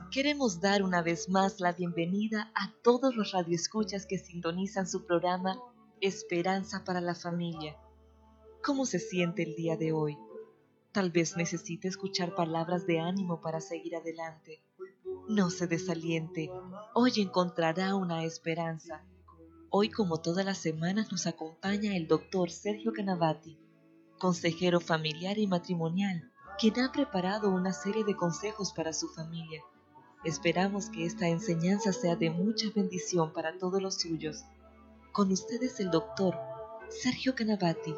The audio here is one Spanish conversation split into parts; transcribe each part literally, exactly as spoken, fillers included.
Queremos dar una vez más la bienvenida a todos los radioescuchas que sintonizan su programa Esperanza para la Familia. ¿Cómo se siente el día de hoy? Tal vez necesite escuchar palabras de ánimo para seguir adelante. No se desaliente, hoy encontrará una esperanza. Hoy, como todas las semanas, nos acompaña el doctor Sergio Canavati, consejero familiar y matrimonial, quien ha preparado una serie de consejos para su familia. Esperamos que esta enseñanza sea de mucha bendición para todos los suyos. Con ustedes el doctor Sergio Canavati.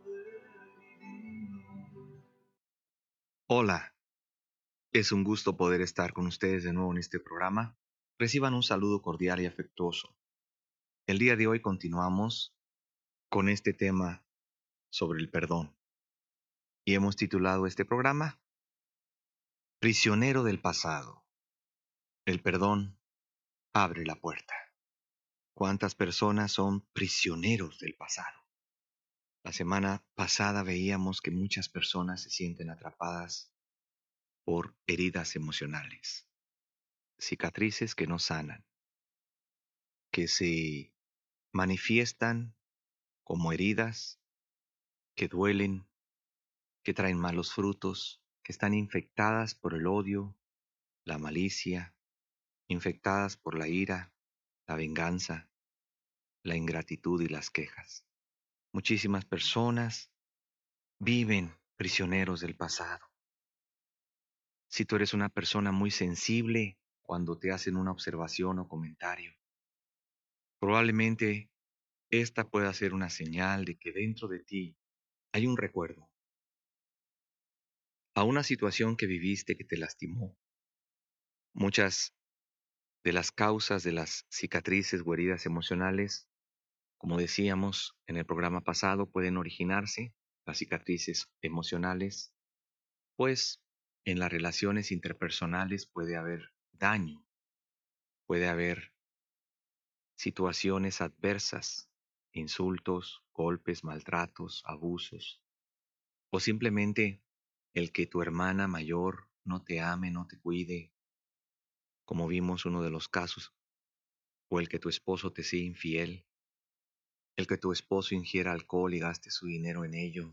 Hola, es un gusto poder estar con ustedes de nuevo en este programa. Reciban un saludo cordial y afectuoso. El día de hoy continuamos con este tema sobre el perdón y hemos titulado este programa Prisionero del pasado. El perdón abre la puerta. ¿Cuántas personas son prisioneros del pasado? La semana pasada veíamos que muchas personas se sienten atrapadas por heridas emocionales, cicatrices que no sanan, que se manifiestan como heridas que duelen, que traen malos frutos, que están infectadas por el odio, la malicia, infectadas por la ira, la venganza, la ingratitud y las quejas. Muchísimas personas viven prisioneros del pasado. Si tú eres una persona muy sensible cuando te hacen una observación o comentario, probablemente esta pueda ser una señal de que dentro de ti hay un recuerdo a una situación que viviste que te lastimó. Muchas de las causas de las cicatrices o heridas emocionales, como decíamos en el programa pasado, pueden originarse, las cicatrices emocionales, pues en las relaciones interpersonales puede haber daño, puede haber situaciones adversas, insultos, golpes, maltratos, abusos, o simplemente el que tu hermana mayor no te ame, no te cuide, como vimos uno de los casos, o el que tu esposo te sea infiel, el que tu esposo ingiera alcohol y gaste su dinero en ello,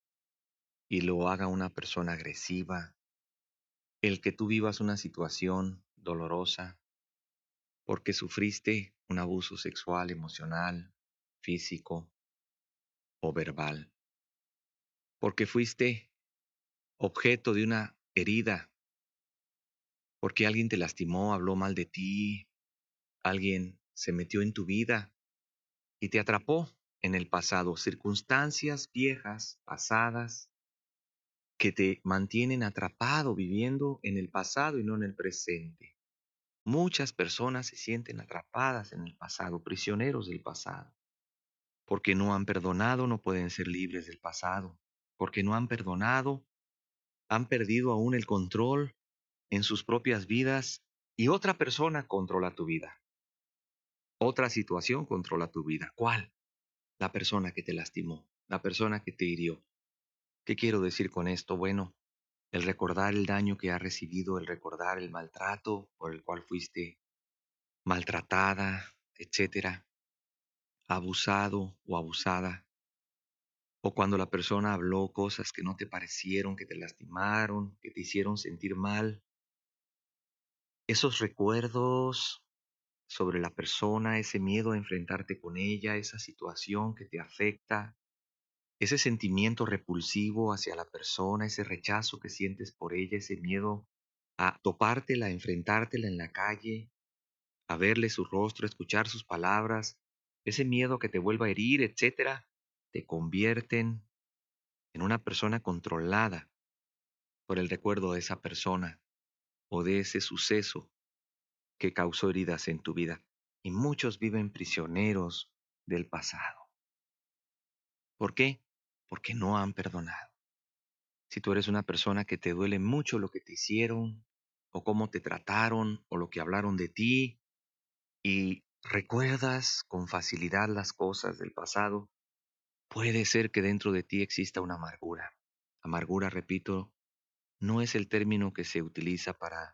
y lo haga una persona agresiva, el que tú vivas una situación dolorosa porque sufriste un abuso sexual, emocional, físico o verbal, porque fuiste objeto de una herida, porque alguien te lastimó, habló mal de ti, alguien se metió en tu vida y te atrapó en el pasado, circunstancias viejas, pasadas, que te mantienen atrapado viviendo en el pasado y no en el presente. Muchas personas se sienten atrapadas en el pasado, prisioneros del pasado. Porque no han perdonado, no pueden ser libres del pasado. Porque no han perdonado, han perdido aún el control en sus propias vidas y otra persona controla tu vida. Otra situación controla tu vida. ¿Cuál? La persona que te lastimó, la persona que te hirió. ¿Qué quiero decir con esto? Bueno, el recordar el daño que has recibido, el recordar el maltrato por el cual fuiste maltratada, etcétera, abusado o abusada, o cuando la persona habló cosas que no te parecieron, que te lastimaron, que te hicieron sentir mal. Esos recuerdos sobre la persona, ese miedo a enfrentarte con ella, esa situación que te afecta, ese sentimiento repulsivo hacia la persona, ese rechazo que sientes por ella, ese miedo a topártela, a enfrentártela en la calle, a verle su rostro, a escuchar sus palabras, ese miedo que te vuelva a herir, etcétera, te convierten en una persona controlada por el recuerdo de esa persona o de ese suceso que causó heridas en tu vida. Y muchos viven prisioneros del pasado. ¿Por qué? Porque no han perdonado. Si tú eres una persona que te duele mucho lo que te hicieron, o cómo te trataron, o lo que hablaron de ti, y recuerdas con facilidad las cosas del pasado, puede ser que dentro de ti exista una amargura. Amargura, repito, no es el término que se utiliza para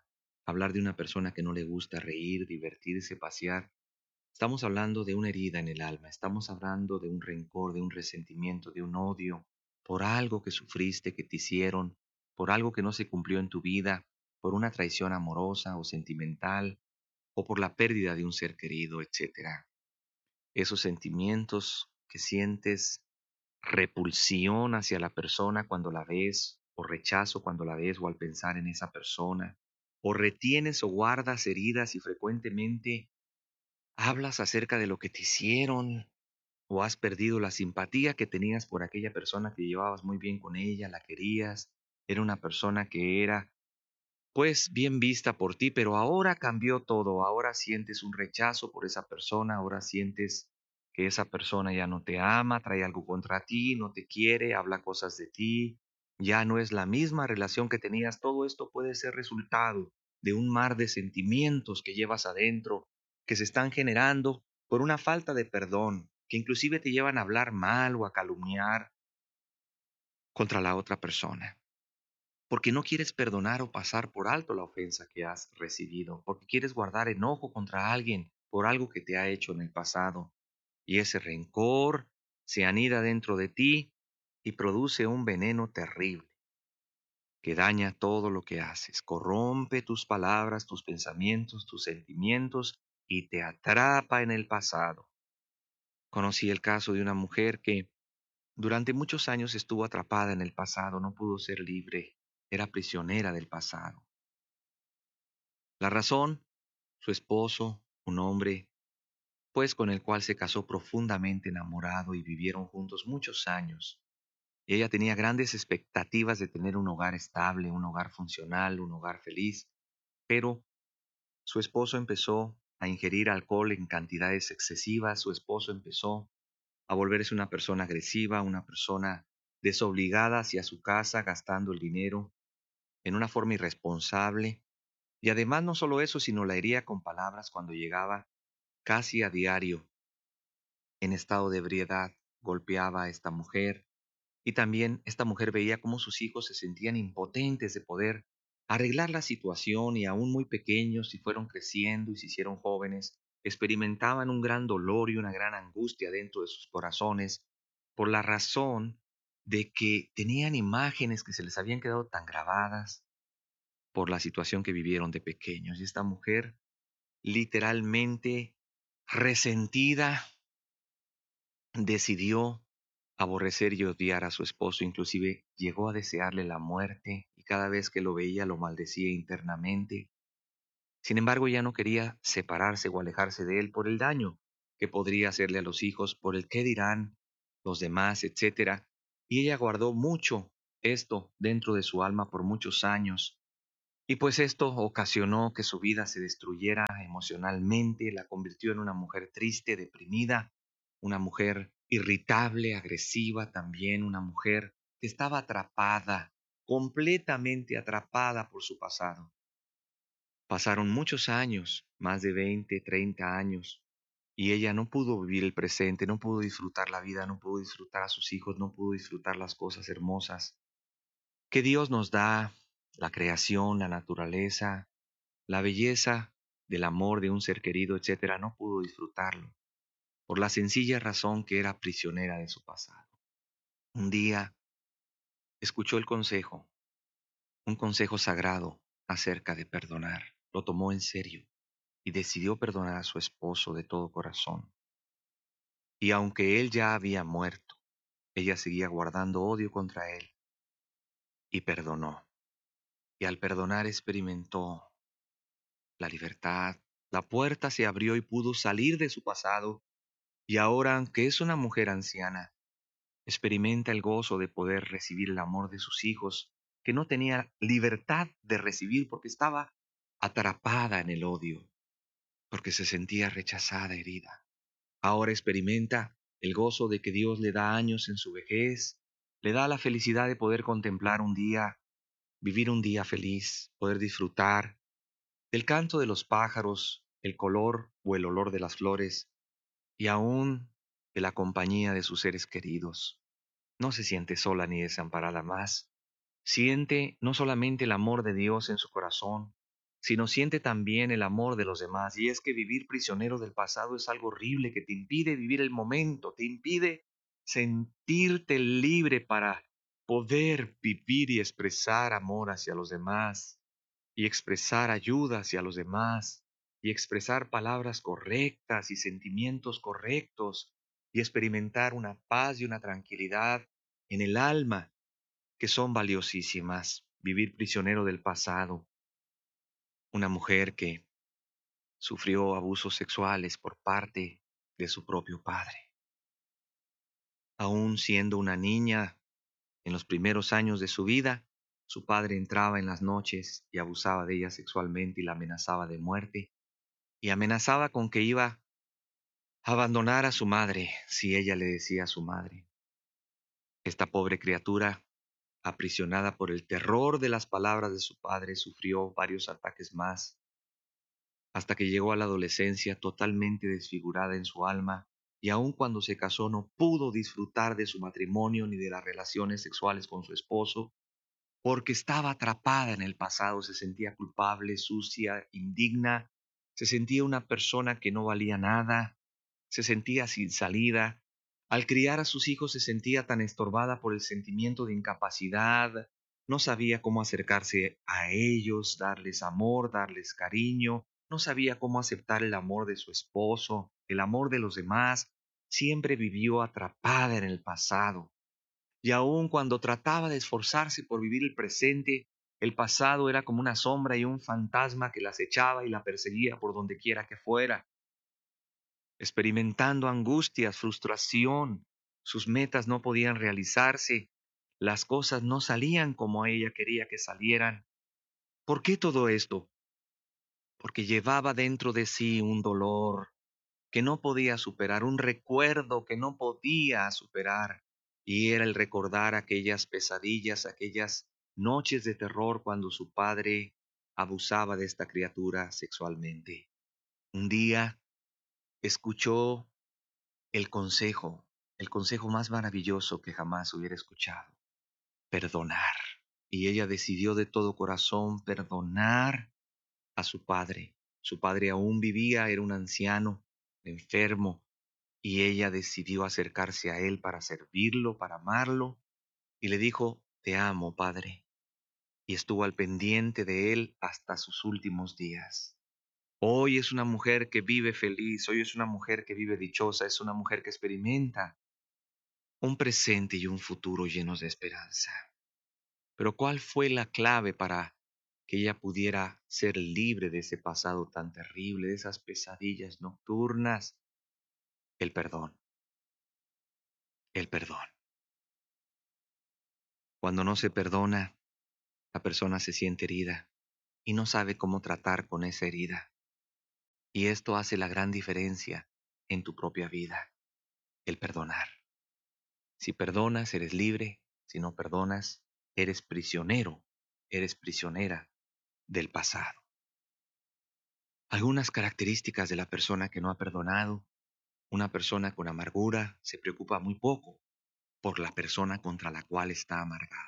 hablar de una persona que no le gusta reír, divertirse, pasear. Estamos hablando de una herida en el alma, estamos hablando de un rencor, de un resentimiento, de un odio, por algo que sufriste, que te hicieron, por algo que no se cumplió en tu vida, por una traición amorosa o sentimental, o por la pérdida de un ser querido, etcétera. Esos sentimientos que sientes, repulsión hacia la persona cuando la ves, o rechazo cuando la ves o al pensar en esa persona, o retienes o guardas heridas y frecuentemente hablas acerca de lo que te hicieron, o has perdido la simpatía que tenías por aquella persona que llevabas muy bien con ella, la querías, era una persona que era pues bien vista por ti, pero ahora cambió todo, ahora sientes un rechazo por esa persona, ahora sientes que esa persona ya no te ama, trae algo contra ti, no te quiere, habla cosas de ti, ya no es la misma relación que tenías. Todo esto puede ser resultado de un mar de sentimientos que llevas adentro, que se están generando por una falta de perdón, que inclusive te llevan a hablar mal o a calumniar contra la otra persona porque no quieres perdonar o pasar por alto la ofensa que has recibido, porque quieres guardar enojo contra alguien por algo que te ha hecho en el pasado. Y ese rencor se anida dentro de ti y produce un veneno terrible que daña todo lo que haces, corrompe tus palabras, tus pensamientos, tus sentimientos y te atrapa en el pasado. Conocí el caso de una mujer que durante muchos años estuvo atrapada en el pasado, no pudo ser libre, era prisionera del pasado. La razón, su esposo, un hombre, pues con el cual se casó profundamente enamorado y vivieron juntos muchos años. Y ella tenía grandes expectativas de tener un hogar estable, un hogar funcional, un hogar feliz, pero su esposo empezó a ingerir alcohol en cantidades excesivas, su esposo empezó a volverse una persona agresiva, una persona desobligada hacia su casa, gastando el dinero en una forma irresponsable. Y además no solo eso, sino la hería con palabras cuando llegaba casi a diario en estado de ebriedad, golpeaba a esta mujer y también esta mujer veía cómo sus hijos se sentían impotentes de poder arreglar la situación y aún muy pequeños, si fueron creciendo y se hicieron jóvenes, experimentaban un gran dolor y una gran angustia dentro de sus corazones por la razón de que tenían imágenes que se les habían quedado tan grabadas por la situación que vivieron de pequeños. Y esta mujer literalmente resentida, decidió aborrecer y odiar a su esposo, inclusive llegó a desearle la muerte y cada vez que lo veía lo maldecía internamente. Sin embargo, ya no quería separarse o alejarse de él por el daño que podría hacerle a los hijos, por el qué dirán los demás, etcétera. Y ella guardó mucho esto dentro de su alma por muchos años. Y pues esto ocasionó que su vida se destruyera emocionalmente, la convirtió en una mujer triste, deprimida, una mujer irritable, agresiva también, una mujer que estaba atrapada, completamente atrapada por su pasado. Pasaron muchos años, más de veinte, treinta años, y ella no pudo vivir el presente, no pudo disfrutar la vida, no pudo disfrutar a sus hijos, no pudo disfrutar las cosas hermosas que Dios nos da, la creación, la naturaleza, la belleza del amor de un ser querido, etcétera, no pudo disfrutarlo, por la sencilla razón que era prisionera de su pasado. Un día escuchó el consejo, un consejo sagrado acerca de perdonar. Lo tomó en serio y decidió perdonar a su esposo de todo corazón. Y aunque él ya había muerto, ella seguía guardando odio contra él y perdonó. Y al perdonar experimentó la libertad. La puerta se abrió y pudo salir de su pasado. Y ahora, aunque es una mujer anciana, experimenta el gozo de poder recibir el amor de sus hijos, que no tenía libertad de recibir porque estaba atrapada en el odio, porque se sentía rechazada, herida. Ahora experimenta el gozo de que Dios le da años en su vejez, le da la felicidad de poder contemplar un día, vivir un día feliz, poder disfrutar del canto de los pájaros, el color o el olor de las flores, y aún de la compañía de sus seres queridos. No se siente sola ni desamparada más. Siente no solamente el amor de Dios en su corazón, sino siente también el amor de los demás. Y es que vivir prisionero del pasado es algo horrible que te impide vivir el momento, te impide sentirte libre para poder vivir y expresar amor hacia los demás, y expresar ayuda hacia los demás, y expresar palabras correctas y sentimientos correctos, y experimentar una paz y una tranquilidad en el alma que son valiosísimas. Vivir prisionero del pasado. Una mujer que sufrió abusos sexuales por parte de su propio padre. Aún siendo una niña, en los primeros años de su vida, su padre entraba en las noches y abusaba de ella sexualmente y la amenazaba de muerte, y amenazaba con que iba a abandonar a su madre si ella le decía a su madre. Esta pobre criatura, aprisionada por el terror de las palabras de su padre, sufrió varios ataques más hasta que llegó a la adolescencia totalmente desfigurada en su alma, y aun cuando se casó no pudo disfrutar de su matrimonio ni de las relaciones sexuales con su esposo, porque estaba atrapada en el pasado, se sentía culpable, sucia, indigna, se sentía una persona que no valía nada, se sentía sin salida. Al criar a sus hijos se sentía tan estorbada por el sentimiento de incapacidad, no sabía cómo acercarse a ellos, darles amor, darles cariño, no sabía cómo aceptar el amor de su esposo, el amor de los demás, siempre vivió atrapada en el pasado. Y aun cuando trataba de esforzarse por vivir el presente, el pasado era como una sombra y un fantasma que la acechaba y la perseguía por donde quiera que fuera, experimentando angustias, frustración. Sus metas no podían realizarse, las cosas no salían como ella quería que salieran. ¿Por qué todo esto? Porque llevaba dentro de sí un dolor que no podía superar, un recuerdo que no podía superar, y era el recordar aquellas pesadillas, aquellas noches de terror cuando su padre abusaba de esta criatura sexualmente. Un día escuchó el consejo, el consejo más maravilloso que jamás hubiera escuchado: perdonar. Y ella decidió de todo corazón perdonar a su padre. Su padre aún vivía, era un anciano, enfermo, y ella decidió acercarse a él para servirlo, para amarlo, y le dijo: te amo, padre. Y estuvo al pendiente de él hasta sus últimos días. Hoy es una mujer que vive feliz, hoy es una mujer que vive dichosa, es una mujer que experimenta un presente y un futuro llenos de esperanza. Pero ¿cuál fue la clave para que ella pudiera ser libre de ese pasado tan terrible, de esas pesadillas nocturnas? El perdón, el perdón. Cuando no se perdona, la persona se siente herida y no sabe cómo tratar con esa herida. Y esto hace la gran diferencia en tu propia vida, el perdonar. Si perdonas, eres libre. Si no perdonas, eres prisionero, eres prisionera del pasado. Algunas características de la persona que no ha perdonado. Una persona con amargura se preocupa muy poco por la persona contra la cual está amargada.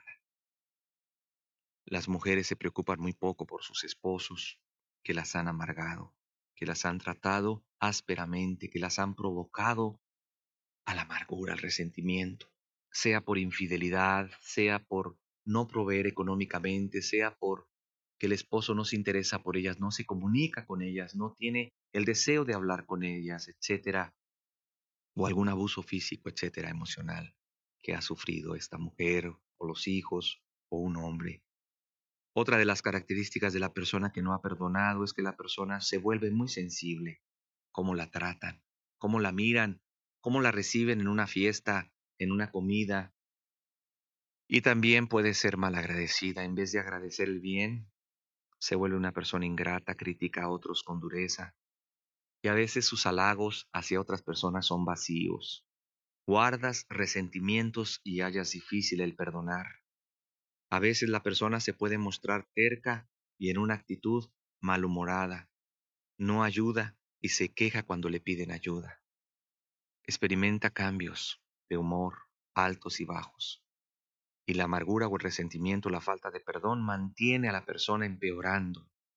Las mujeres se preocupan muy poco por sus esposos que las han amargado, que las han tratado ásperamente, que las han provocado a la amargura, al resentimiento, sea por infidelidad, sea por no proveer económicamente, sea por que el esposo no se interesa por ellas, no se comunica con ellas, no tiene el deseo de hablar con ellas, etcétera, o algún abuso físico, etcétera, emocional que ha sufrido esta mujer o los hijos o un hombre. Otra de las características de la persona que no ha perdonado es que la persona se vuelve muy sensible, cómo la tratan, cómo la miran, cómo la reciben en una fiesta, en una comida. Y también puede ser malagradecida. En vez de agradecer el bien, se vuelve una persona ingrata, critica a otros con dureza. Y a veces sus halagos hacia otras personas son vacíos. Guardas resentimientos y hallas difícil el perdonar. A veces la persona se puede mostrar terca y en una actitud malhumorada. No ayuda y se queja cuando le piden ayuda. Experimenta cambios de humor altos y bajos. Y la amargura o el resentimiento, la falta de perdón mantiene a la persona empeorando.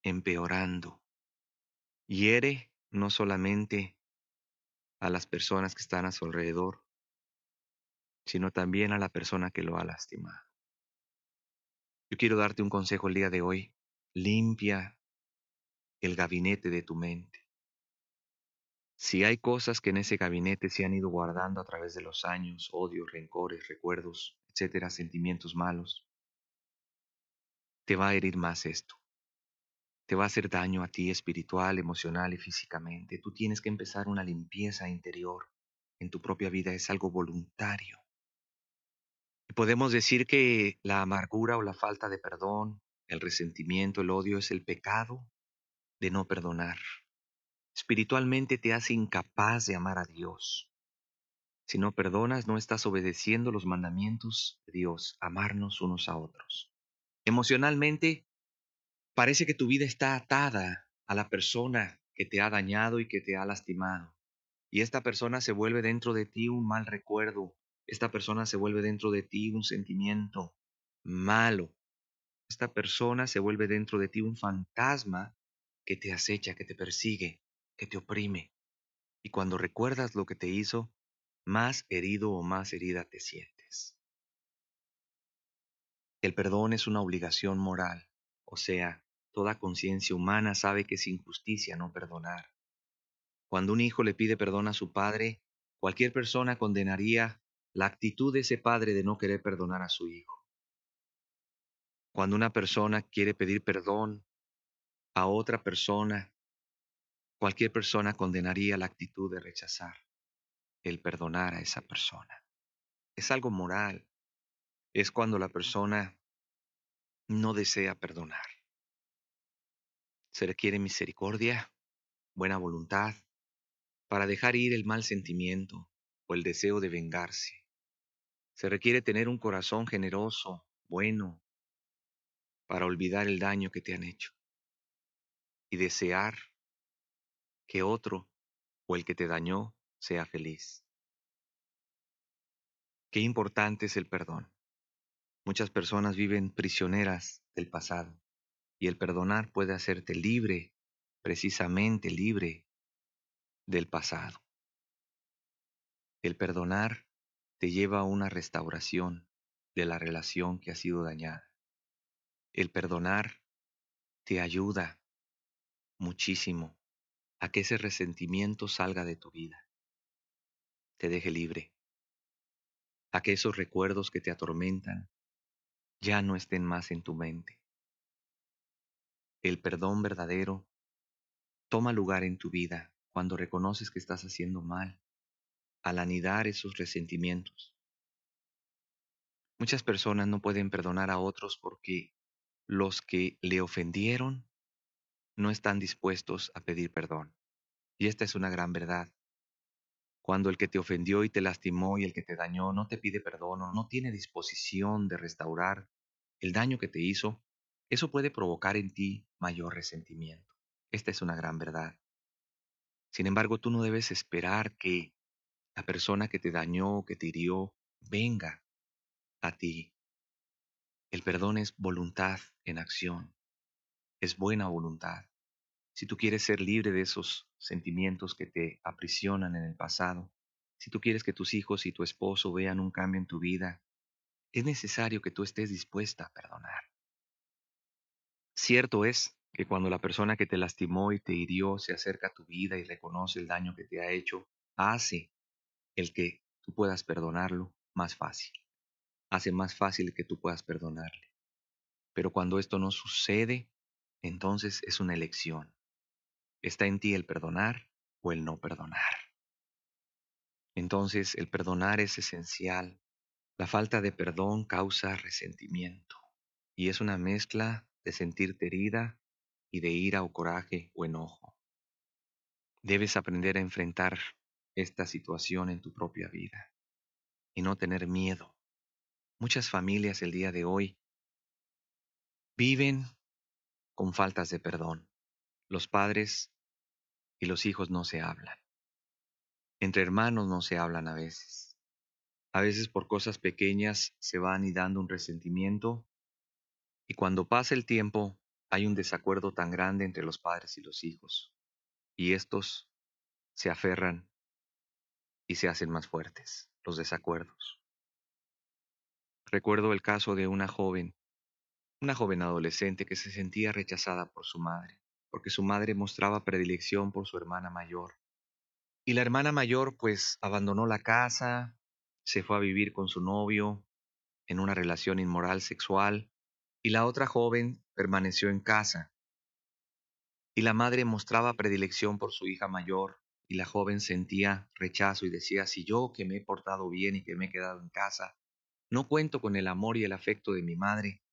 empeorando. Hiere no solamente a las personas que están a su alrededor, sino también a la persona que lo ha lastimado. Yo quiero darte un consejo el día de hoy. Limpia el gabinete de tu mente. Si hay cosas que en ese gabinete se han ido guardando a través de los años, odios, rencores, recuerdos, etcétera, sentimientos malos, te va a herir más esto. Te va a hacer daño a ti espiritual, emocional y físicamente. Tú tienes que empezar una limpieza interior en tu propia vida. Es algo voluntario. Y podemos decir que la amargura o la falta de perdón, el resentimiento, el odio es el pecado de no perdonar. Espiritualmente te hace incapaz de amar a Dios. Si no perdonas, no estás obedeciendo los mandamientos de Dios, amarnos unos a otros. Emocionalmente, parece que tu vida está atada a la persona que te ha dañado y que te ha lastimado. Y esta persona se vuelve dentro de ti un mal recuerdo. Esta persona se vuelve dentro de ti un sentimiento malo. Esta persona se vuelve dentro de ti un fantasma que te acecha, que te persigue, que te oprime. Y cuando recuerdas lo que te hizo, más herido o más herida te sientes. El perdón es una obligación moral, o sea, toda conciencia humana sabe que es injusticia no perdonar. Cuando un hijo le pide perdón a su padre, cualquier persona condenaría la actitud de ese padre de no querer perdonar a su hijo. Cuando una persona quiere pedir perdón a otra persona, cualquier persona condenaría la actitud de rechazar el perdonar a esa persona. Es algo moral. Es cuando la persona no desea perdonar. Se requiere misericordia, buena voluntad, para dejar ir el mal sentimiento o el deseo de vengarse. Se requiere tener un corazón generoso, bueno, para olvidar el daño que te han hecho y desear que otro o el que te dañó sea feliz. Qué importante es el perdón. Muchas personas viven prisioneras del pasado y el perdonar puede hacerte libre, precisamente libre del pasado. El perdonar te lleva a una restauración de la relación que ha sido dañada. El perdonar te ayuda muchísimo a que ese resentimiento salga de tu vida, te deje libre, a que esos recuerdos que te atormentan ya no estén más en tu mente. El perdón verdadero toma lugar en tu vida cuando reconoces que estás haciendo mal, al anidar esos resentimientos. Muchas personas no pueden perdonar a otros porque los que le ofendieron no están dispuestos a pedir perdón. Y esta es una gran verdad. Cuando el que te ofendió y te lastimó y el que te dañó no te pide perdón o no tiene disposición de restaurar el daño que te hizo, eso puede provocar en ti mayor resentimiento. Esta es una gran verdad. Sin embargo, tú no debes esperar que la persona que te dañó o que te hirió venga a ti. El perdón es voluntad en acción, es buena voluntad. Si tú quieres ser libre de esos sentimientos que te aprisionan en el pasado, si tú quieres que tus hijos y tu esposo vean un cambio en tu vida, es necesario que tú estés dispuesta a perdonar. Cierto es que cuando la persona que te lastimó y te hirió se acerca a tu vida y reconoce el daño que te ha hecho, hace el que tú puedas perdonarlo más fácil. Hace más fácil que tú puedas perdonarle. Pero cuando esto no sucede, entonces es una elección. Está en ti el perdonar o el no perdonar. Entonces, el perdonar es esencial. La falta de perdón causa resentimiento y es una mezcla de sentirte herida y de ira o coraje o enojo. Debes aprender a enfrentar esta situación en tu propia vida y no tener miedo. Muchas familias el día de hoy viven con faltas de perdón. Los padres y los hijos no se hablan. Entre hermanos no se hablan a veces. A veces por cosas pequeñas se va anidando un resentimiento y cuando pasa el tiempo hay un desacuerdo tan grande entre los padres y los hijos, y estos se aferran y se hacen más fuertes, los desacuerdos. Recuerdo el caso de una joven, una joven adolescente que se sentía rechazada por su madre, porque su madre mostraba predilección por su hermana mayor. Y la hermana mayor pues abandonó la casa, se fue a vivir con su novio en una relación inmoral sexual, y la otra joven permaneció en casa. Y la madre mostraba predilección por su hija mayor, y la joven sentía rechazo y decía, si yo que me he portado bien y que me he quedado en casa, no cuento con el amor y el afecto de mi madre,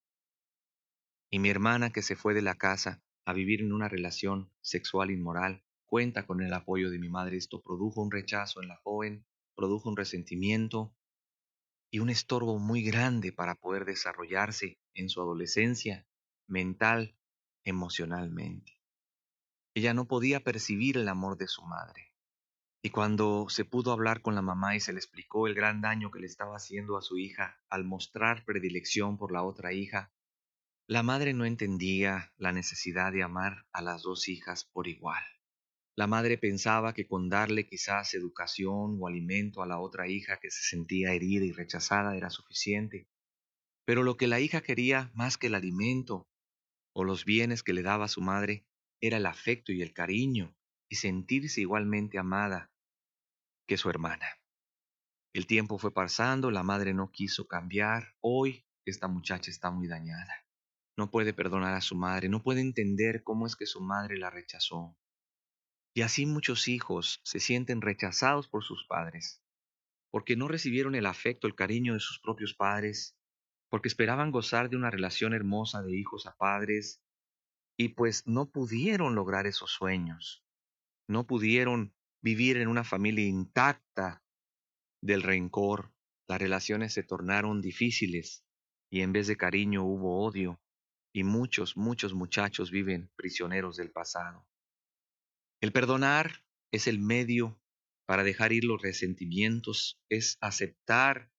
y mi hermana que se fue de la casa a vivir en una relación sexual inmoral, cuenta con el apoyo de mi madre. Esto produjo un rechazo en la joven, produjo un resentimiento y un estorbo muy grande para poder desarrollarse en su adolescencia, mental, emocionalmente. Ella no podía percibir el amor de su madre. Y cuando se pudo hablar con la mamá y se le explicó el gran daño que le estaba haciendo a su hija al mostrar predilección por la otra hija, la madre no entendía la necesidad de amar a las dos hijas por igual. La madre pensaba que con darle quizás educación o alimento a la otra hija que se sentía herida y rechazada era suficiente. Pero lo que la hija quería más que el alimento o los bienes que le daba su madre era el afecto y el cariño y sentirse igualmente amada que su hermana. El tiempo fue pasando, la madre no quiso cambiar. Hoy esta muchacha está muy dañada. No puede perdonar a su madre, no puede entender cómo es que su madre la rechazó. Y así muchos hijos se sienten rechazados por sus padres, porque no recibieron el afecto, el cariño de sus propios padres, porque esperaban gozar de una relación hermosa de hijos a padres, y pues no pudieron lograr esos sueños, no pudieron vivir en una familia intacta del rencor. Las relaciones se tornaron difíciles y en vez de cariño hubo odio y muchos, muchos muchachos viven prisioneros del pasado. El perdonar es el medio para dejar ir los resentimientos, es aceptar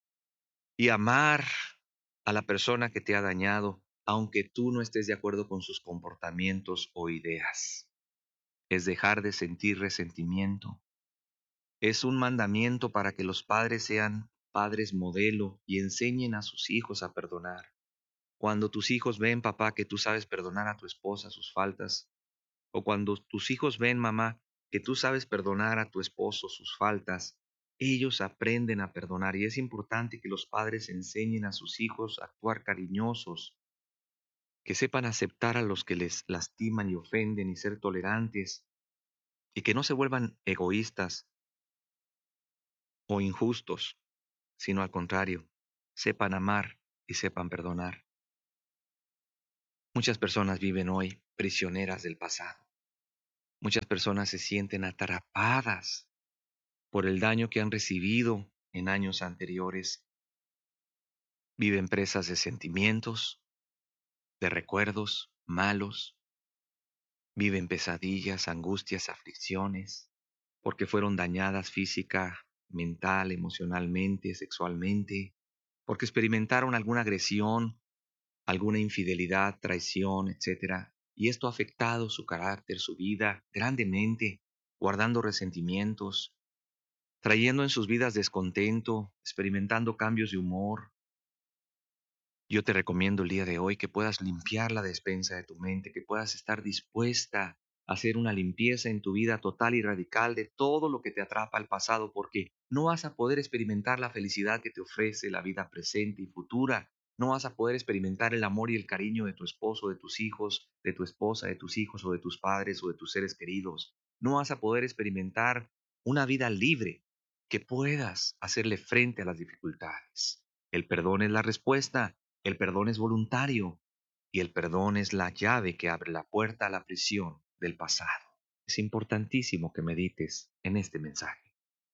y amar a la persona que te ha dañado, aunque tú no estés de acuerdo con sus comportamientos o ideas. Es dejar de sentir resentimiento. Es un mandamiento para que los padres sean padres modelo y enseñen a sus hijos a perdonar. Cuando tus hijos ven, papá, que tú sabes perdonar a tu esposa sus faltas, o cuando tus hijos ven, mamá, que tú sabes perdonar a tu esposo sus faltas, ellos aprenden a perdonar y es importante que los padres enseñen a sus hijos a actuar cariñosos, que sepan aceptar a los que les lastiman y ofenden y ser tolerantes, y que no se vuelvan egoístas o injustos, sino al contrario, sepan amar y sepan perdonar. Muchas personas viven hoy prisioneras del pasado. Muchas personas se sienten atrapadas por el daño que han recibido en años anteriores. Viven presas de sentimientos, de recuerdos malos. Viven pesadillas, angustias, aflicciones, porque fueron dañadas física, mental, emocionalmente, sexualmente, porque experimentaron alguna agresión, alguna infidelidad, traición, etcétera. Y esto ha afectado su carácter, su vida grandemente, guardando resentimientos, trayendo en sus vidas descontento, experimentando cambios de humor. Yo te recomiendo el día de hoy que puedas limpiar la despensa de tu mente, que puedas estar dispuesta a hacer una limpieza en tu vida total y radical de todo lo que te atrapa al pasado, porque no vas a poder experimentar la felicidad que te ofrece la vida presente y futura. No vas a poder experimentar el amor y el cariño de tu esposo, de tus hijos, de tu esposa, de tus hijos o de tus padres o de tus seres queridos. No vas a poder experimentar una vida libre que puedas hacerle frente a las dificultades. El perdón es la respuesta. El perdón es voluntario y el perdón es la llave que abre la puerta a la prisión del pasado. Es importantísimo que medites en este mensaje.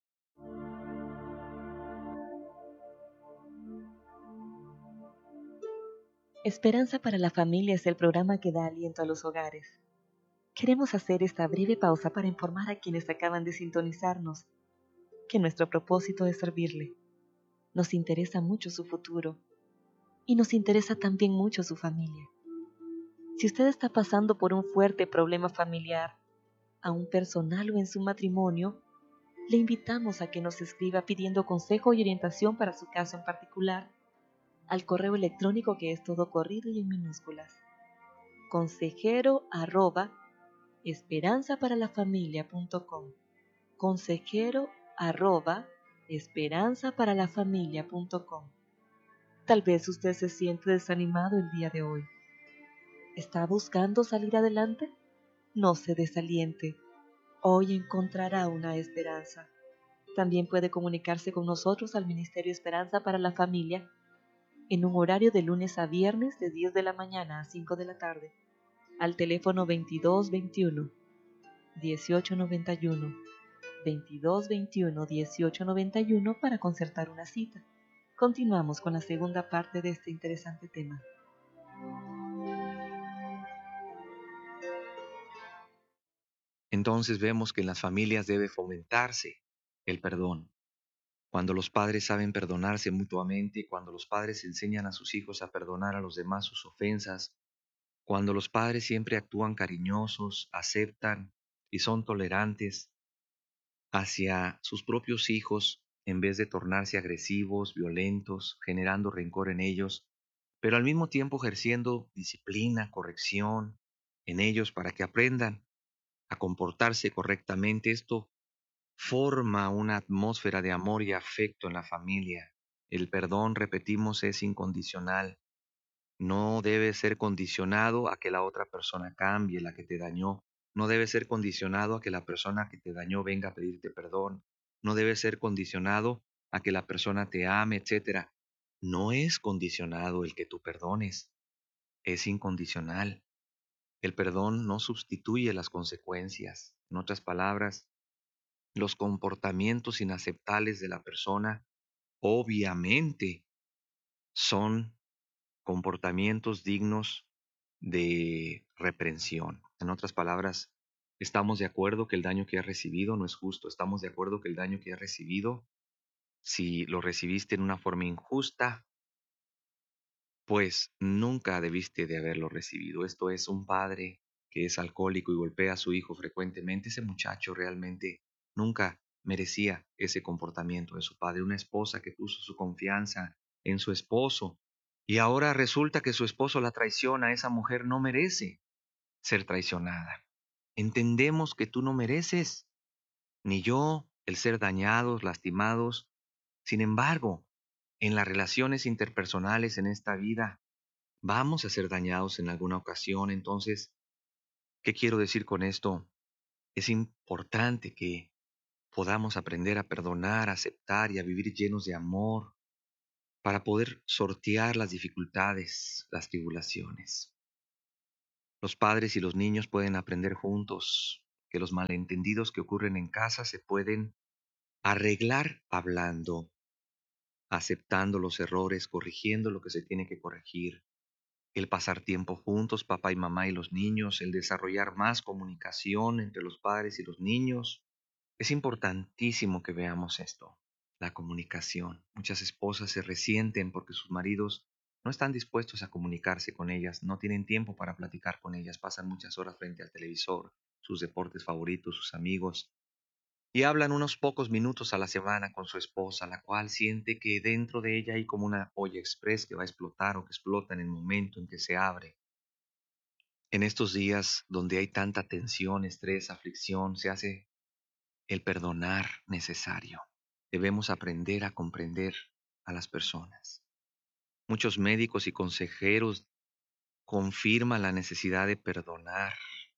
Esperanza para la Familia es el programa que da aliento a los hogares. Queremos hacer esta breve pausa para informar a quienes acaban de sintonizarnos que nuestro propósito es servirle. Nos interesa mucho su futuro y nos interesa también mucho su familia. Si usted está pasando por un fuerte problema familiar, aún personal o en su matrimonio, le invitamos a que nos escriba pidiendo consejo y orientación para su caso en particular al correo electrónico que es todo corrido y en minúsculas. Consejero arroba esperanzaparalafamilia.com. Consejero arroba esperanzaparalafamilia.com. Tal vez usted se siente desanimado el día de hoy. ¿Está buscando salir adelante? No se desaliente. Hoy encontrará una esperanza. También puede comunicarse con nosotros al Ministerio Esperanza para la Familia en un horario de lunes a viernes de diez de la mañana a cinco de la tarde, al teléfono veintidós veintiuno, dieciocho noventa y uno, veintidós veintiuno, dieciocho noventa y uno para concertar una cita. Continuamos con la segunda parte de este interesante tema. Entonces vemos que en las familias debe fomentarse el perdón. Cuando los padres saben perdonarse mutuamente, cuando los padres enseñan a sus hijos a perdonar a los demás sus ofensas, cuando los padres siempre actúan cariñosos, aceptan y son tolerantes hacia sus propios hijos en vez de tornarse agresivos, violentos, generando rencor en ellos, pero al mismo tiempo ejerciendo disciplina, corrección en ellos para que aprendan a comportarse correctamente. Esto forma una atmósfera de amor y afecto en la familia. El perdón, repetimos, es incondicional. No debe ser condicionado a que la otra persona cambie, la que te dañó. No debe ser condicionado a que la persona que te dañó venga a pedirte perdón. No debe ser condicionado a que la persona te ame, etcétera. No es condicionado el que tú perdones. Es incondicional. El perdón no sustituye las consecuencias. En otras palabras, los comportamientos inaceptables de la persona obviamente son comportamientos dignos de reprensión. En otras palabras, estamos de acuerdo que el daño que has recibido no es justo. Estamos de acuerdo que el daño que has recibido, si lo recibiste en una forma injusta, pues nunca debiste de haberlo recibido. Esto es, un padre que es alcohólico y golpea a su hijo frecuentemente. Ese muchacho realmente nunca merecía ese comportamiento de su padre. Una esposa que puso su confianza en su esposo y ahora resulta que su esposo la traiciona. Esa mujer no merece ser traicionada. Entendemos que tú no mereces, ni yo, el ser dañados, lastimados. Sin embargo, en las relaciones interpersonales en esta vida, vamos a ser dañados en alguna ocasión. Entonces, ¿qué quiero decir con esto? Es importante que podamos aprender a perdonar, a aceptar y a vivir llenos de amor para poder sortear las dificultades, las tribulaciones. Los padres y los niños pueden aprender juntos que los malentendidos que ocurren en casa se pueden arreglar hablando, aceptando los errores, corrigiendo lo que se tiene que corregir. El pasar tiempo juntos, papá y mamá y los niños, el desarrollar más comunicación entre los padres y los niños. Es importantísimo que veamos esto, la comunicación. Muchas esposas se resienten porque sus maridos no están dispuestos a comunicarse con ellas, no tienen tiempo para platicar con ellas, pasan muchas horas frente al televisor, sus deportes favoritos, sus amigos, y hablan unos pocos minutos a la semana con su esposa, la cual siente que dentro de ella hay como una olla express que va a explotar o que explota en el momento en que se abre. En estos días donde hay tanta tensión, estrés, aflicción, se hace el perdonar necesario. Debemos aprender a comprender a las personas. Muchos médicos y consejeros confirman la necesidad de perdonar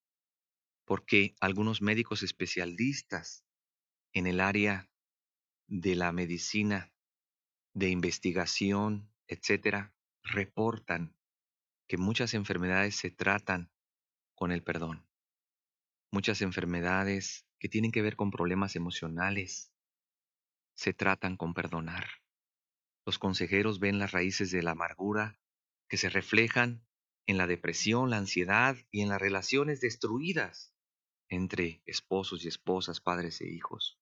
porque algunos médicos especialistas en el área de la medicina, de investigación, etcétera, reportan que muchas enfermedades se tratan con el perdón. Muchas enfermedades que tienen que ver con problemas emocionales se tratan con perdonar. Los consejeros ven las raíces de la amargura que se reflejan en la depresión, la ansiedad y en las relaciones destruidas entre esposos y esposas, padres e hijos.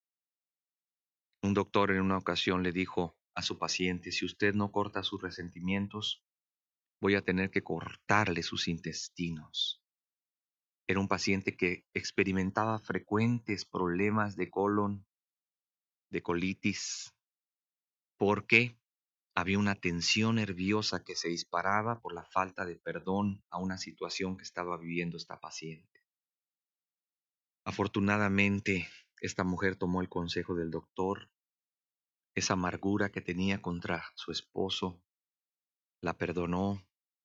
Un doctor en una ocasión le dijo a su paciente: si usted no corta sus resentimientos, voy a tener que cortarle sus intestinos. Era un paciente que experimentaba frecuentes problemas de colon, de colitis, porque había una tensión nerviosa que se disparaba por la falta de perdón a una situación que estaba viviendo esta paciente. Afortunadamente, esta mujer tomó el consejo del doctor. Esa amargura que tenía contra su esposo la perdonó.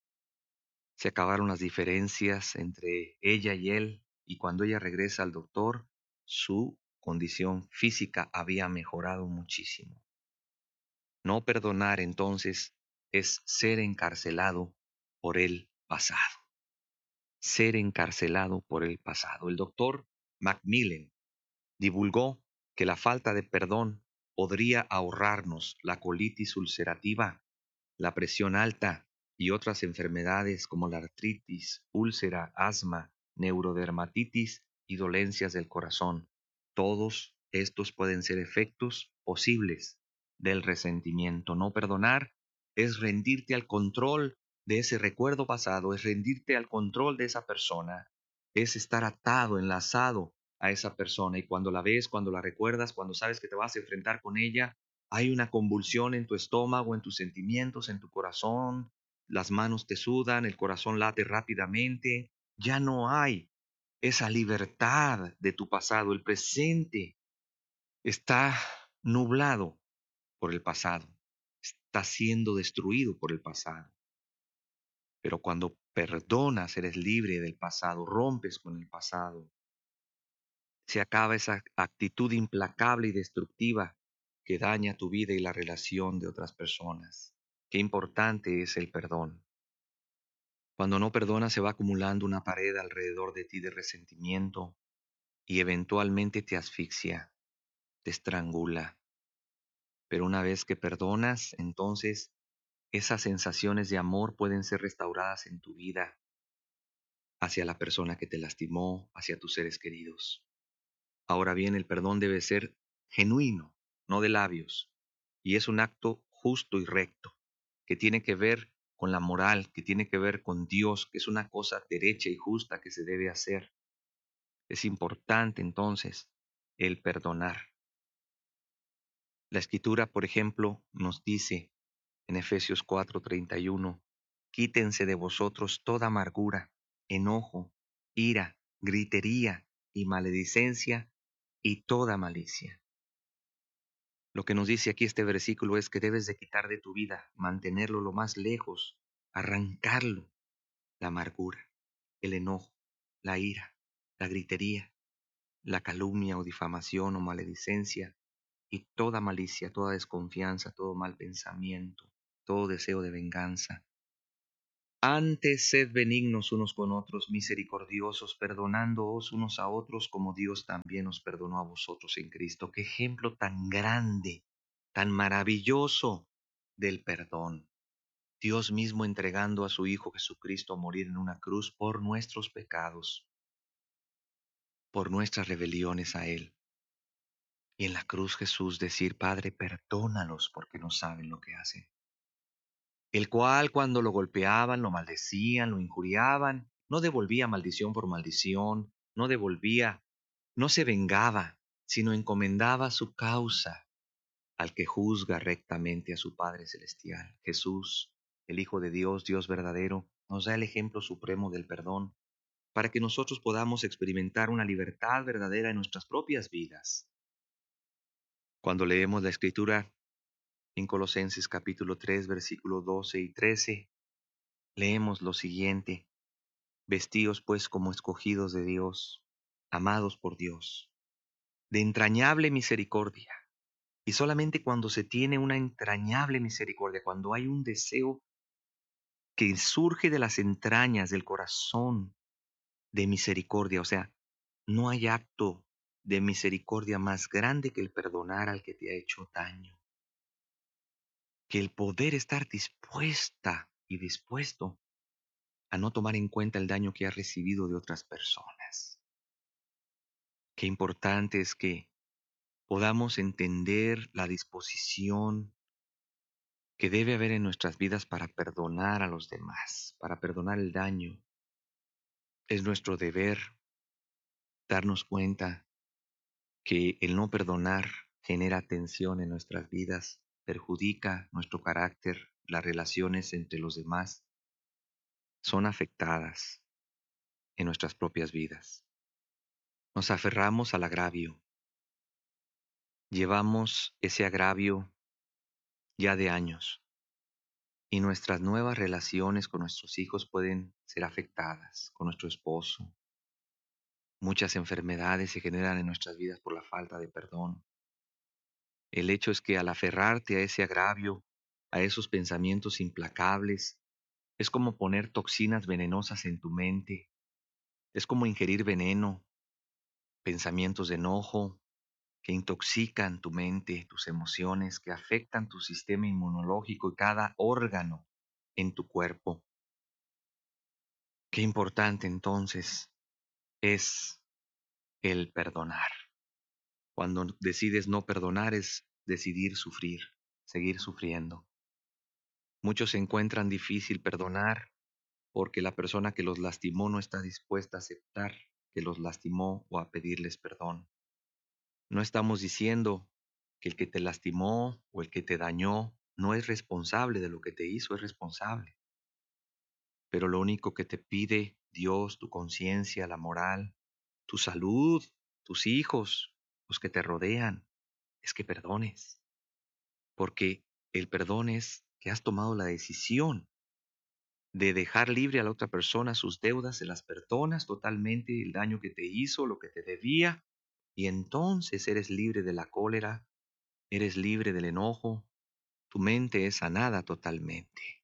Se acabaron las diferencias entre ella y él, y cuando ella regresa al doctor, su condición física había mejorado muchísimo. No perdonar, entonces, es ser encarcelado por el pasado. Ser encarcelado por el pasado. El doctor Macmillan divulgó que la falta de perdón podría ahorrarnos la colitis ulcerativa, la presión alta y otras enfermedades como la artritis, úlcera, asma, neurodermatitis y dolencias del corazón. Todos estos pueden ser efectos posibles del resentimiento. No perdonar es rendirte al control de ese recuerdo pasado, es rendirte al control de esa persona, es estar atado, enlazado a esa persona, y cuando la ves, cuando la recuerdas, cuando sabes que te vas a enfrentar con ella, hay una convulsión en tu estómago, en tus sentimientos, en tu corazón, las manos te sudan, el corazón late rápidamente, ya no hay esa libertad de tu pasado, el presente está nublado por el pasado, está siendo destruido por el pasado. Pero cuando perdonas, eres libre del pasado, rompes con el pasado. Se acaba esa actitud implacable y destructiva que daña tu vida y la relación de otras personas. Qué importante es el perdón. Cuando no perdonas se va acumulando una pared alrededor de ti de resentimiento y eventualmente te asfixia, te estrangula. Pero una vez que perdonas, entonces esas sensaciones de amor pueden ser restauradas en tu vida hacia la persona que te lastimó, hacia tus seres queridos. Ahora bien, el perdón debe ser genuino, no de labios, y es un acto justo y recto, que tiene que ver con la moral, que tiene que ver con Dios, que es una cosa derecha y justa que se debe hacer. Es importante entonces el perdonar. La Escritura, por ejemplo, nos dice en Efesios cuatro treinta y uno, quítense de vosotros toda amargura, enojo, ira, gritería y maledicencia y toda malicia. Lo que nos dice aquí este versículo es que debes de quitar de tu vida, mantenerlo lo más lejos, arrancarlo, la amargura, el enojo, la ira, la gritería, la calumnia o difamación o maledicencia y toda malicia, toda desconfianza, todo mal pensamiento, todo deseo de venganza. Antes sed benignos unos con otros, misericordiosos, perdonándoos unos a otros como Dios también os perdonó a vosotros en Cristo. Qué ejemplo tan grande, tan maravilloso del perdón. Dios mismo entregando a su Hijo Jesucristo a morir en una cruz por nuestros pecados, por nuestras rebeliones a Él. Y en la cruz Jesús decir, Padre, perdónalos porque no saben lo que hacen. El cual cuando lo golpeaban, lo maldecían, lo injuriaban, no devolvía maldición por maldición, no devolvía, no se vengaba, sino encomendaba su causa al que juzga rectamente a su Padre Celestial. Jesús, el Hijo de Dios, Dios verdadero, nos da el ejemplo supremo del perdón para que nosotros podamos experimentar una libertad verdadera en nuestras propias vidas. Cuando leemos la Escritura en Colosenses capítulo tres, versículos doce y trece, leemos lo siguiente: vestíos pues como escogidos de Dios, amados por Dios, de entrañable misericordia. Y solamente cuando se tiene una entrañable misericordia, cuando hay un deseo que surge de las entrañas del corazón de misericordia, o sea, no hay acto de misericordia más grande que el perdonar al que te ha hecho daño, que el poder estar dispuesta y dispuesto a no tomar en cuenta el daño que has recibido de otras personas. Qué importante es que podamos entender la disposición que debe haber en nuestras vidas para perdonar a los demás, para perdonar el daño. Es nuestro deber darnos cuenta que el no perdonar genera tensión en nuestras vidas, perjudica nuestro carácter, las relaciones entre los demás son afectadas en nuestras propias vidas. Nos aferramos al agravio, llevamos ese agravio ya de años y nuestras nuevas relaciones con nuestros hijos pueden ser afectadas, con nuestro esposo. Muchas enfermedades se generan en nuestras vidas por la falta de perdón. El hecho es que al aferrarte a ese agravio, a esos pensamientos implacables, es como poner toxinas venenosas en tu mente, es como ingerir veneno, pensamientos de enojo que intoxican tu mente, tus emociones, que afectan tu sistema inmunológico y cada órgano en tu cuerpo. Qué importante entonces es el perdonar. Cuando decides no perdonar es decidir sufrir, seguir sufriendo. Muchos encuentran difícil perdonar porque la persona que los lastimó no está dispuesta a aceptar que los lastimó o a pedirles perdón. No estamos diciendo que el que te lastimó o el que te dañó no es responsable de lo que te hizo, es responsable. Pero lo único que te pide Dios, tu conciencia, la moral, tu salud, tus hijos, los que te rodean, es que perdones. Porque el perdón es que has tomado la decisión de dejar libre a la otra persona sus deudas, se las perdonas totalmente, el daño que te hizo, lo que te debía, y entonces eres libre de la cólera, eres libre del enojo, tu mente es sanada totalmente.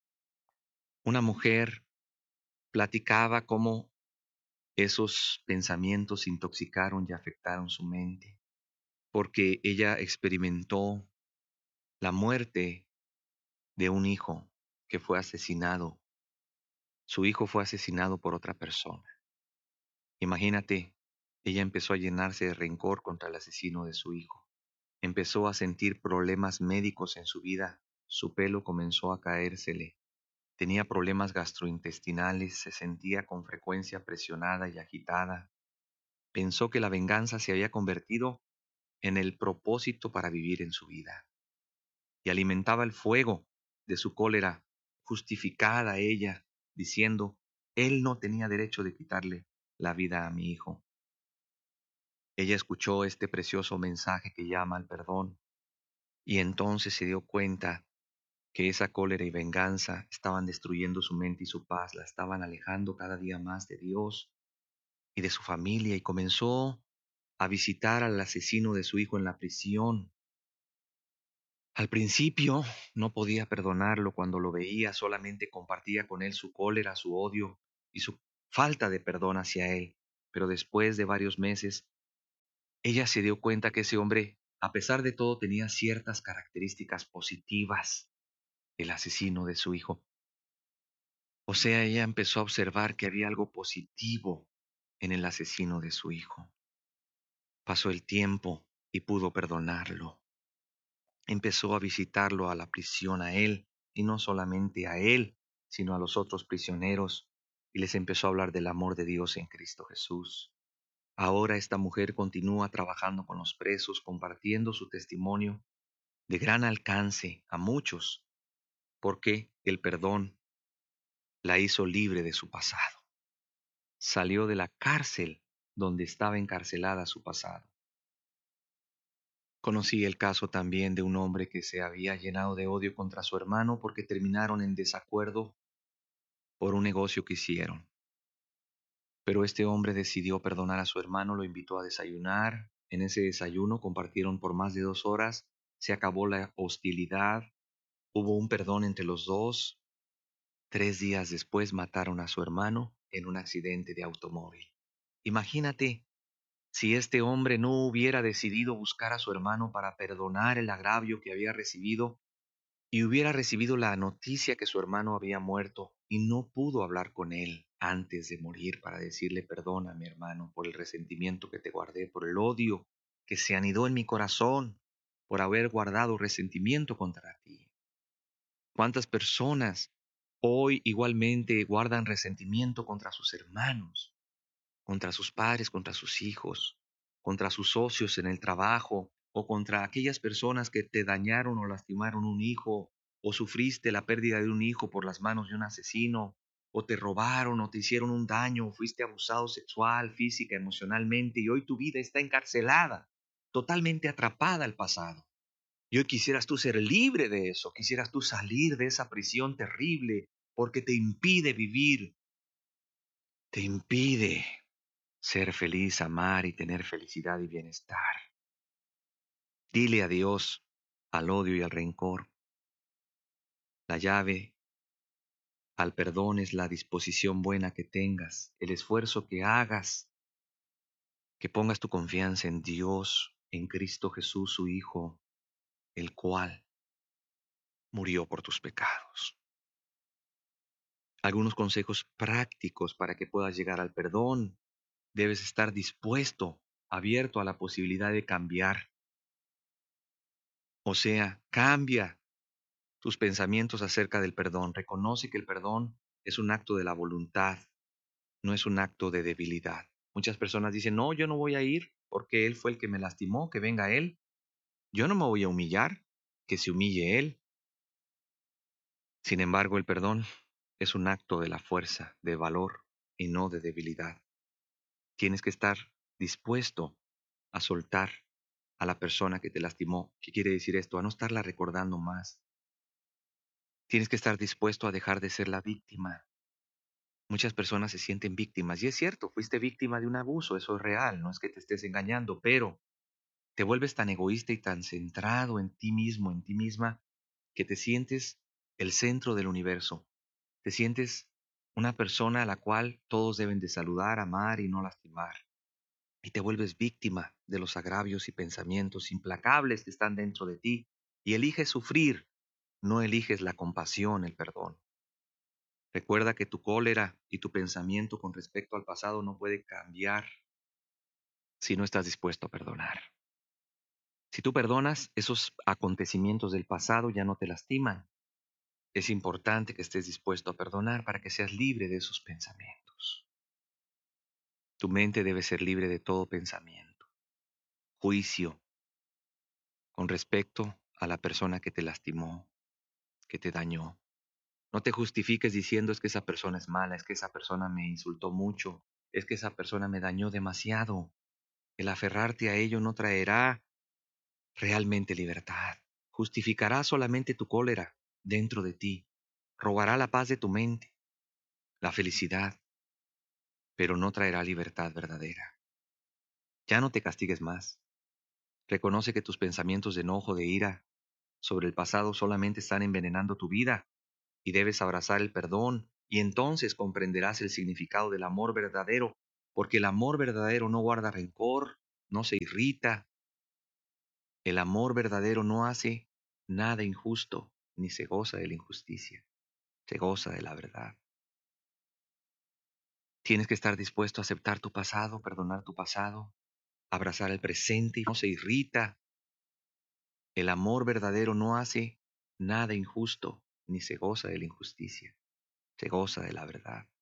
Una mujer platicaba cómo esos pensamientos intoxicaron y afectaron su mente, porque ella experimentó la muerte de un hijo que fue asesinado. Su hijo fue asesinado por otra persona. Imagínate, ella empezó a llenarse de rencor contra el asesino de su hijo. Empezó a sentir problemas médicos en su vida. Su pelo comenzó a caérsele. Tenía problemas gastrointestinales, se sentía con frecuencia presionada y agitada. Pensó que la venganza se había convertido en el propósito para vivir en su vida. Y alimentaba el fuego de su cólera, justificada ella, diciendo, él no tenía derecho de quitarle la vida a mi hijo. Ella escuchó este precioso mensaje que llama al perdón y entonces se dio cuenta que esa cólera y venganza estaban destruyendo su mente y su paz, la estaban alejando cada día más de Dios y de su familia y comenzó a visitar al asesino de su hijo en la prisión. Al principio no podía perdonarlo cuando lo veía, solamente compartía con él su cólera, su odio y su falta de perdón hacia él. Pero después de varios meses, ella se dio cuenta que ese hombre, a pesar de todo, tenía ciertas características positivas del asesino de su hijo. O sea, ella empezó a observar que había algo positivo en el asesino de su hijo. Pasó el tiempo y pudo perdonarlo. Empezó a visitarlo a la prisión a él, y no solamente a él, sino a los otros prisioneros, y les empezó a hablar del amor de Dios en Cristo Jesús. Ahora esta mujer continúa trabajando con los presos, compartiendo su testimonio de gran alcance a muchos, porque el perdón la hizo libre de su pasado. Salió de la cárcel donde estaba encarcelada su pasado. Conocí el caso también de un hombre que se había llenado de odio contra su hermano porque terminaron en desacuerdo por un negocio que hicieron. Pero este hombre decidió perdonar a su hermano, lo invitó a desayunar. En ese desayuno compartieron por más de dos horas, se acabó la hostilidad, hubo un perdón entre los dos. Tres días después mataron a su hermano en un accidente de automóvil. Imagínate si este hombre no hubiera decidido buscar a su hermano para perdonar el agravio que había recibido y hubiera recibido la noticia que su hermano había muerto y no pudo hablar con él antes de morir para decirle perdona, mi hermano, por el resentimiento que te guardé, por el odio que se anidó en mi corazón, por haber guardado resentimiento contra ti. ¿Cuántas personas hoy igualmente guardan resentimiento contra sus hermanos, contra sus padres, contra sus hijos, contra sus socios en el trabajo o contra aquellas personas que te dañaron o lastimaron un hijo o sufriste la pérdida de un hijo por las manos de un asesino o te robaron o te hicieron un daño o fuiste abusado sexual, física, emocionalmente y hoy tu vida está encarcelada, totalmente atrapada al pasado? Y hoy quisieras tú ser libre de eso, quisieras tú salir de esa prisión terrible porque te impide vivir, te impide ser feliz, amar y tener felicidad y bienestar. Dile adiós al odio y al rencor. La llave al perdón es la disposición buena que tengas, el esfuerzo que hagas, que pongas tu confianza en Dios, en Cristo Jesús, su Hijo, el cual murió por tus pecados. Algunos consejos prácticos para que puedas llegar al perdón. Debes estar dispuesto, abierto a la posibilidad de cambiar. O sea, cambia tus pensamientos acerca del perdón. Reconoce que el perdón es un acto de la voluntad, no es un acto de debilidad. Muchas personas dicen, no, yo no voy a ir porque él fue el que me lastimó, que venga él. Yo no me voy a humillar, que se humille él. Sin embargo, el perdón es un acto de la fuerza, de valor y no de debilidad. Tienes que estar dispuesto a soltar a la persona que te lastimó. ¿Qué quiere decir esto? A no estarla recordando más. Tienes que estar dispuesto a dejar de ser la víctima. Muchas personas se sienten víctimas y es cierto, fuiste víctima de un abuso, eso es real, no es que te estés engañando, pero te vuelves tan egoísta y tan centrado en ti mismo, en ti misma, que te sientes el centro del universo. Te sientes una persona a la cual todos deben de saludar, amar y no lastimar. Y te vuelves víctima de los agravios y pensamientos implacables que están dentro de ti y eliges sufrir, no eliges la compasión, el perdón. Recuerda que tu cólera y tu pensamiento con respecto al pasado no puede cambiar si no estás dispuesto a perdonar. Si tú perdonas, esos acontecimientos del pasado ya no te lastiman. Es importante que estés dispuesto a perdonar para que seas libre de esos pensamientos. Tu mente debe ser libre de todo pensamiento, juicio, con respecto a la persona que te lastimó, que te dañó. No te justifiques diciendo es que esa persona es mala, es que esa persona me insultó mucho, es que esa persona me dañó demasiado. El aferrarte a ello no traerá realmente libertad. Justificará solamente tu cólera dentro de ti. Robará la paz de tu mente, la felicidad, pero no traerá libertad verdadera. Ya no te castigues más. Reconoce que tus pensamientos de enojo, de ira sobre el pasado solamente están envenenando tu vida y debes abrazar el perdón y entonces comprenderás el significado del amor verdadero, porque el amor verdadero no guarda rencor, no se irrita. El amor verdadero no hace nada injusto, ni se goza de la injusticia, se goza de la verdad. Tienes que estar dispuesto a aceptar tu pasado, perdonar tu pasado, abrazar el presente y no se irrita. El amor verdadero no hace nada injusto, ni se goza de la injusticia, se goza de la verdad.